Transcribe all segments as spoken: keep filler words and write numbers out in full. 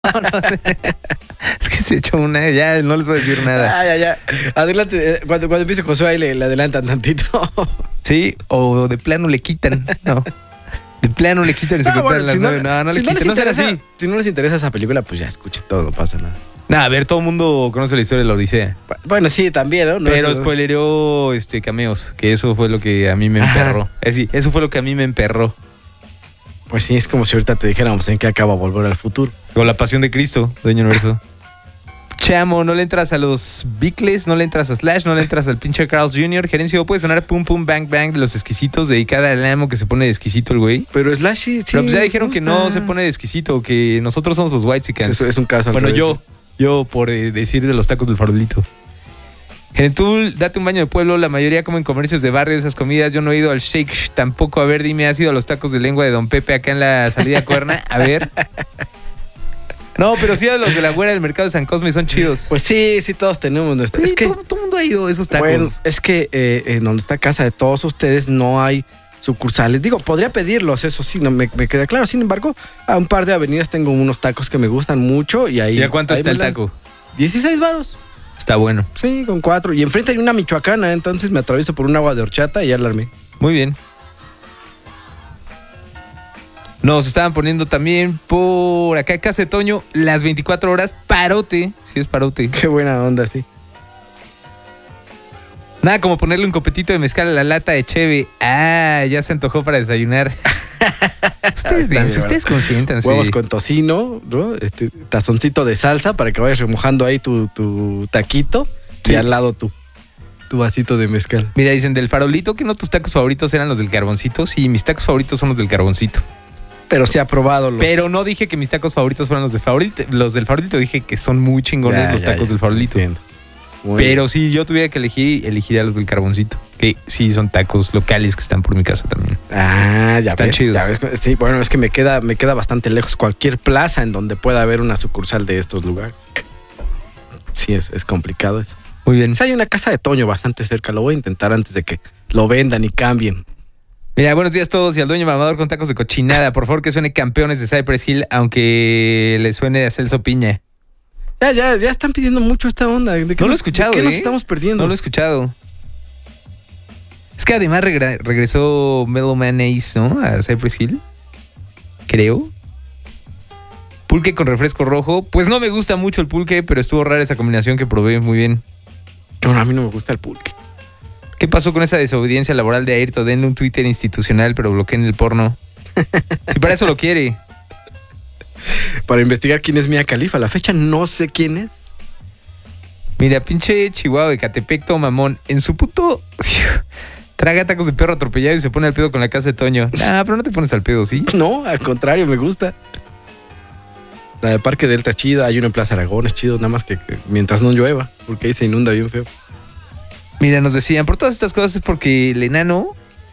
no, es que se echó una, ya no les voy a decir nada. Ya, ya, ya. Adelante, cuando, cuando empiece Josué ahí le, le adelantan tantito. Sí, o de plano le quitan, no. De plano le quitan y se No, cuentan bueno, las si no- nueve. No, no si le no les quiten, no será interesa- así. Si no les interesa esa película, pues ya escuchen todo, no pasa nada. Nah, a ver, todo el mundo conoce la historia de la Odisea. Bueno, sí, también, ¿no? No Pero es- spoilereó este, cameos, que eso fue lo que a mí me Ajá. emperró. Es decir, eso fue lo que a mí me emperró. Pues sí, es como si ahorita te dijéramos en qué acaba Volver al Futuro. Con la pasión de Cristo, Dueño Universo. Chamo, no le entras a los Bicles, no le entras a Slash, no le entras al pinche Carl's junior Gerencio, puede sonar Pum Pum Bang Bang de los exquisitos, dedicada al amo que se pone de exquisito el güey. Pero Slash sí, sí, Pero pues ya dijeron me que gusta. no se pone de exquisito, que nosotros somos los Whitexicans. Eso es un caso al Bueno, revés. yo, yo por eh, decir de los tacos del farolito. Gentul, date un baño de pueblo, la mayoría comen comercios de barrio, esas comidas. Yo no he ido al Shake, tampoco. A ver, dime, ¿has ido a los tacos de lengua de Don Pepe acá en la salida a Cuerna? A ver. No, pero sí a los de la güera del mercado de San Cosme, son chidos. Pues sí, sí, todos tenemos nuestra. Sí, es que, todo, todo el mundo ha ido a esos tacos. bueno, es que eh, en donde está casa de todos ustedes no hay sucursales. Digo, podría pedirlos, eso sí, no me, me queda claro. Sin embargo, a un par de avenidas tengo unos tacos que me gustan mucho y ahí. ¿Y a cuánto ahí está me el dan taco? dieciséis varos. Está bueno. Sí, con cuatro. Y enfrente hay una michoacana, entonces me atravieso por un agua de horchata y ya la armé. Muy bien. Nos estaban poniendo también por acá Casa de Toño las veinticuatro horas. Parote. Sí, es parote. Qué buena onda, sí. Nada como ponerle un copetito de mezcal a la lata de cheve. Ah, ya se antojó para desayunar. Ustedes, Está dense, bien, ustedes consientan. Huevos con tocino, ¿no? Este, tazoncito de salsa para que vayas remojando ahí tu, tu taquito Sí. y al lado tu, tu vasito de mezcal. Mira, dicen del farolito que no tus tacos favoritos eran los del carboncito. Sí, mis tacos favoritos son los del carboncito. Pero se ha probado los... Pero no dije que mis tacos favoritos fueran los del farolito. Los del farolito dije que son muy chingones Ya, los ya, tacos ya. del farolito. Entiendo. Muy Pero si yo tuviera que elegir, elegiría los del carboncito. Que sí son tacos locales que están por mi casa también. bien. Ah, ya Están ves, chidos. ya ves. Sí, bueno, es que me queda, me queda bastante lejos cualquier plaza en donde pueda haber una sucursal de estos lugares. Sí, es, es complicado eso. Muy bien. Pues hay una casa de Toño bastante cerca. Lo voy a intentar antes de que lo vendan y cambien. Mira, buenos días a todos y al dueño mamador con tacos de cochinada. Por favor que suene Campeones de Cypress Hill, aunque le suene a Celso Piña. Ya, ya, ya están pidiendo mucho esta onda. ¿De qué No lo he nos- escuchado, ¿De qué nos eh? estamos perdiendo? No lo he escuchado. Es que además regra- regresó Mellow Man Ace, ¿no? A Cypress Hill. Creo. Pulque con refresco rojo. Pues no me gusta mucho el pulque, pero estuvo rara esa combinación que probé muy bien. Bueno, a mí no me gusta el pulque. ¿Qué pasó con esa desobediencia laboral de Ayrton? Denle un Twitter institucional, pero bloqueen el porno. Si para eso lo quiere. Para investigar quién es Mia Khalifa. La fecha no sé quién es. Mira, pinche Chihuahua de Catepec, todo mamón. En su puto... Traga tacos de perro atropellado y se pone al pedo con la casa de Toño. Ah, pero no te pones al pedo, ¿sí? No, al contrario, me gusta. La del Parque Delta es chida. Hay una en Plaza Aragón, es chido. Nada más que, que mientras no llueva. Porque ahí se inunda bien feo. Mira, nos decían, por todas estas cosas es porque el enano...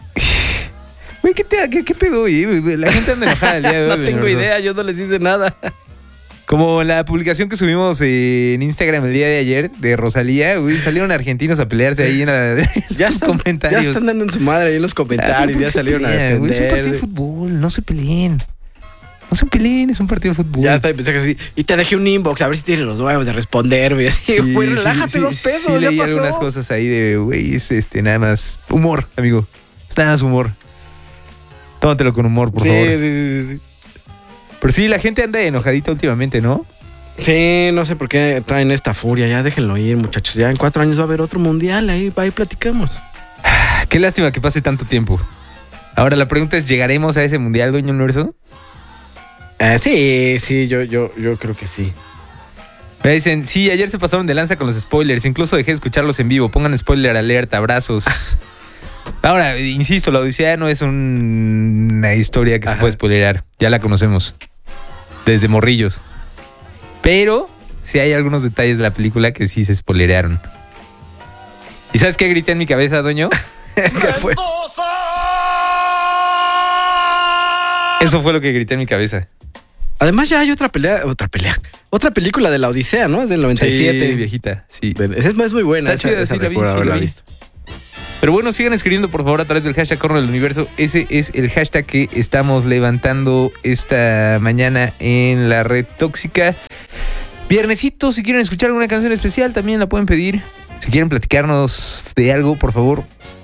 Güey, ¿qué, te, qué, ¿qué pedo, güey? La gente anda enojada el día de hoy. No güey, tengo Norberto. idea, yo no les hice nada. Como la publicación que subimos eh, en Instagram el día de ayer de Rosalía, güey, salieron argentinos a pelearse ahí en, la, en Ya los están, comentarios. ya están dando en su madre ahí en los Ah, comentarios. pero Ya se salieron a pelean, güey, es un defender. partido de fútbol, no se peleen. No se peleen, es un partido de fútbol. Ya está, empecé así. Y te dejé un inbox a ver si tienen los huevos de responderme. Y así, Sí, güey, sí, relájate sí, dos sí, pesos. Sí, ya leí pasó. algunas cosas ahí de, güey, es este, nada más humor, amigo. Es nada más humor. Tómatelo con humor, por sí, favor. sí, sí, sí. Pero sí, la gente anda enojadita últimamente, ¿no? Sí, no sé por qué traen esta furia. Ya déjenlo ir, muchachos. Ya en cuatro años va a haber otro mundial. Ahí, ahí platicamos. Qué lástima que pase tanto tiempo. Ahora la pregunta es, ¿llegaremos a ese mundial, Dueño Universo? Eh, sí, sí, yo, yo, yo creo que sí. Me dicen, sí, ayer se pasaron de lanza con los spoilers. Incluso dejé de escucharlos en vivo. Pongan spoiler alert, abrazos. Ahora, insisto, la Odisea no es un- una historia que Ajá. se puede spoilerar. Ya la conocemos. Desde morrillos. Pero sí hay algunos detalles de la película que sí se spoilerearon. ¿Y sabes qué grité en mi cabeza, Doño? ¿Qué fue? Eso fue lo que grité en mi cabeza. Además ya hay otra pelea, otra pelea. Otra película de la Odisea, ¿no? Es del noventa y siete. Sí, viejita, sí. Esa es, es muy buena. Está esa- chida, esa sí, la vi, recuerdo sí, haberla la vi. visto. Pero bueno, sigan escribiendo por favor a través del hashtag Corner del Universo. Ese es el hashtag que estamos levantando esta mañana en la red tóxica. Viernesito, si quieren escuchar alguna canción especial, también la pueden pedir. Si quieren platicarnos de algo, por favor,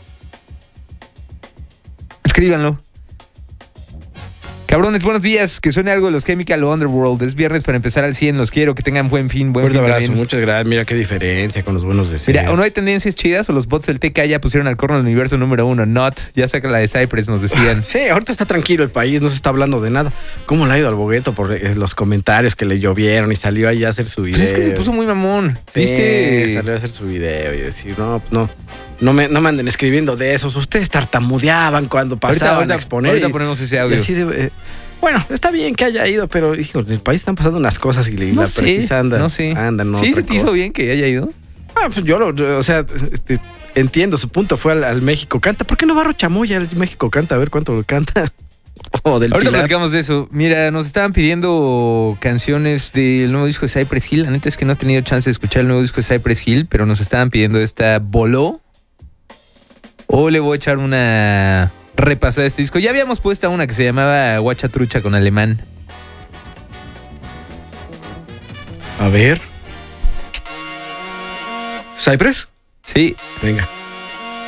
escríbanlo. Cabrones, buenos días. Que suene algo de los Chemical Underworld. Es viernes para empezar al cien. Los quiero. Que tengan buen fin. Buen Fuerte fin abrazo, también. muchas gracias. Mira qué diferencia con los buenos deseos. Mira, ¿o no hay tendencias chidas? O los bots del T K ya pusieron al Corner del Universo número uno. Not. Ya saca la de Cypress, nos decían. Sí, ahorita está tranquilo el país, no se está hablando de nada. ¿Cómo le ha ido al Bogueto por eh, los comentarios que le llovieron y salió ahí a hacer su video? Pues es que se puso muy mamón. Sí, ¿Viste? salió a hacer su video y decir, no, pues no. No me, no me anden escribiendo de esos. Ustedes tartamudeaban cuando pasaban ahorita, a exponer. Ahorita y, ponemos ese y audio. así de, eh, bueno, está bien que haya ido, pero hijo, en el país están pasando unas cosas y No la sé, precisa anda. no sé. Anda, no, ¿Sí otra se te hizo cosa. bien que haya ido? Ah, pues yo lo, o sea, este, entiendo, su punto fue al, al México Canta. ¿Por qué no Barro Chamoya al México Canta? A ver cuánto lo canta. O del Ahorita Pilar. platicamos de eso. Mira, nos estaban pidiendo canciones del nuevo disco de Cypress Hill. La neta es que no he tenido chance de escuchar el nuevo disco de Cypress Hill, pero nos estaban pidiendo esta Voló. O le voy a echar una repasada a este disco. Ya habíamos puesto una que se llamaba Guacha Trucha con Alemán. A ver. ¿Cypress? Sí. Venga.